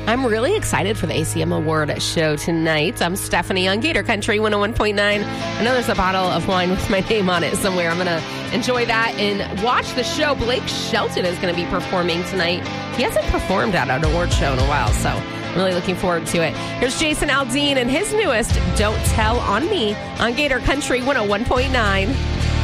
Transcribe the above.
I'm really excited for the ACM Award show tonight. I'm Stephanie on Gator Country 101.9. I know there's a bottle of wine with my name on it somewhere. I'm going to enjoy that and watch the show. Blake Shelton is going to be performing tonight. He hasn't performed at an award show in a while, so I'm really looking forward to it. Here's Jason Aldean and his newest, Don't Tell on Me, on Gator Country 101.9.